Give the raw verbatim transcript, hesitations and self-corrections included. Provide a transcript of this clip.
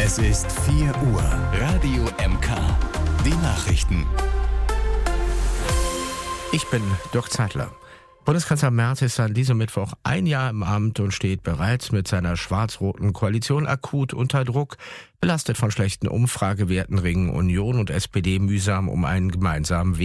Es ist vier Uhr. Radio M K. Die Nachrichten. Ich bin Dirk Zeitler. Bundeskanzler Merz ist an diesem Mittwoch ein Jahr im Amt und steht bereits mit seiner schwarz-roten Koalition akut unter Druck. Belastet von schlechten Umfragewerten ringen Union und S P D mühsam um einen gemeinsamen Weg.